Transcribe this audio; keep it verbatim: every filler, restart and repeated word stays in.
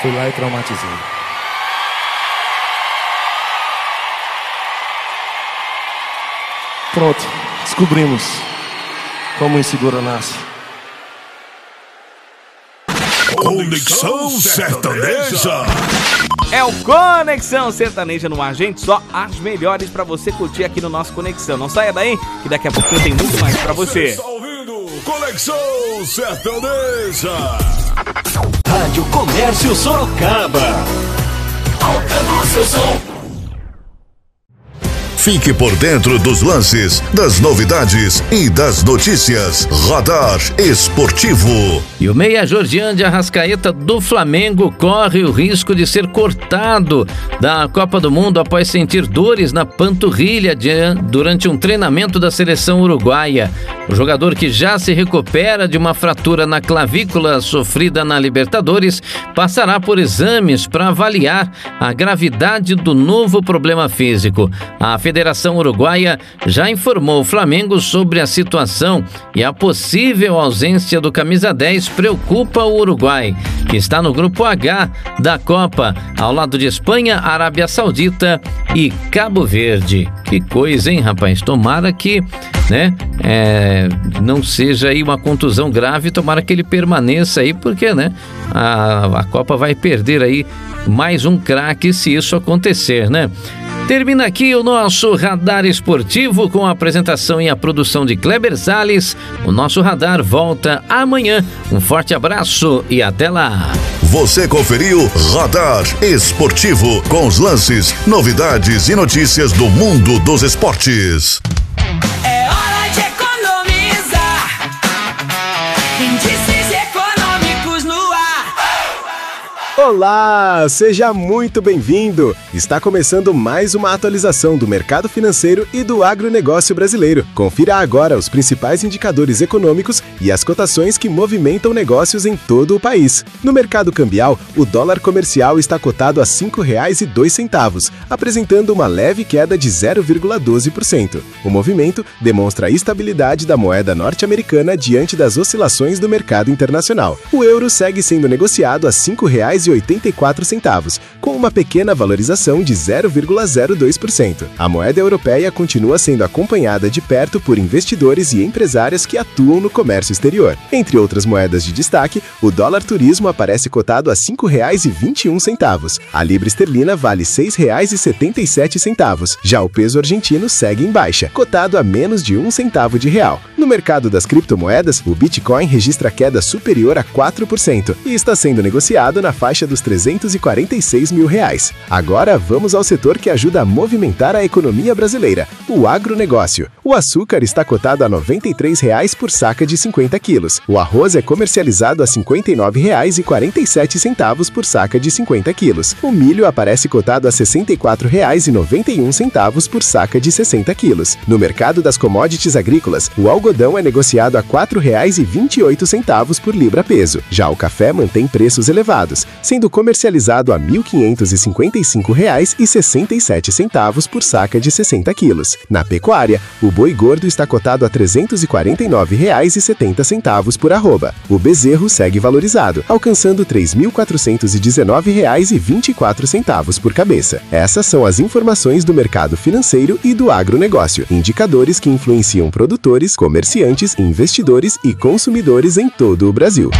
Fui lá e traumatizei. Pronto, descobrimos como o inseguro nasce. Conexão Sertaneja. É o Conexão Sertaneja no ar, gente. Só as melhores pra você curtir aqui no nosso Conexão. Não saia daí, que daqui a pouquinho tem muito mais pra você. Você está ouvindo Conexão Sertaneja. Rádio Comércio Sorocaba. Alcançando seu som. Fique por dentro dos lances, das novidades e das notícias. Radar Esportivo. E o meia Jordian de Arrascaeta do Flamengo corre o risco de ser cortado da Copa do Mundo após sentir dores na panturrilha durante um treinamento da seleção uruguaia. O jogador, que já se recupera de uma fratura na clavícula sofrida na Libertadores, passará por exames para avaliar a gravidade do novo problema físico. A Federação Uruguaia já informou o Flamengo sobre a situação e a possível ausência do camisa dez preocupa o Uruguai, que está no grupo H da Copa, ao lado de Espanha, Arábia Saudita e Cabo Verde. Que coisa, hein, rapaz? Tomara que, né, é, não seja aí uma contusão grave, tomara que ele permaneça aí, porque, né, a, a Copa vai perder aí mais um craque se isso acontecer, né? Termina aqui o nosso Radar Esportivo com a apresentação e a produção de Kleber Salles. O nosso radar volta amanhã. Um forte abraço e até lá. Você conferiu Radar Esportivo com os lances, novidades e notícias do mundo dos esportes. É hora de economizar. Índices econômicos no ar. Olá, seja muito bem-vindo! Está começando mais uma atualização do mercado financeiro e do agronegócio brasileiro. Confira agora os principais indicadores econômicos e as cotações que movimentam negócios em todo o país. No mercado cambial, o dólar comercial está cotado a cinco reais e dois centavos, apresentando uma leve queda de zero vírgula doze por cento. O movimento demonstra a estabilidade da moeda norte-americana diante das oscilações do mercado internacional. O euro segue sendo negociado a cinco reais e oitenta e quatro centavos, com uma pequena valorização de zero vírgula zero dois por cento. A moeda europeia continua sendo acompanhada de perto por investidores e empresários que atuam no comércio exterior. Entre outras moedas de destaque, o dólar turismo aparece cotado a cinco reais e vinte e um centavos. A libra esterlina vale seis reais e setenta e sete centavos. Já o peso argentino segue em baixa, cotado a menos de um centavo de real. No mercado das criptomoedas, o Bitcoin registra queda superior a quatro por cento e está sendo negociado na faixa dos trezentos e quarenta e seis mil reais. Agora vamos ao setor que ajuda a movimentar a economia brasileira, o agronegócio. O açúcar está cotado a noventa e três reais por saca de cinquenta quilos. O arroz é comercializado a cinquenta e nove reais e quarenta e sete centavos por saca de cinquenta quilos. O milho aparece cotado a sessenta e quatro reais e noventa e um centavos por saca de sessenta quilos. No mercado das commodities agrícolas, o algodão é negociado a quatro reais e vinte e oito centavos por libra-peso. Já o café mantém preços elevados, sendo comercializado a mil quinhentos e cinquenta e cinco reais e sessenta e sete centavos por saca de sessenta quilos. Na pecuária, o boi gordo está cotado a trezentos e quarenta e nove reais e setenta centavos por arroba. O bezerro segue valorizado, alcançando três mil quatrocentos e dezenove reais e vinte e quatro centavos por cabeça. Essas são as informações do mercado financeiro e do agronegócio, indicadores que influenciam produtores, comerciantes, investidores e consumidores em todo o Brasil.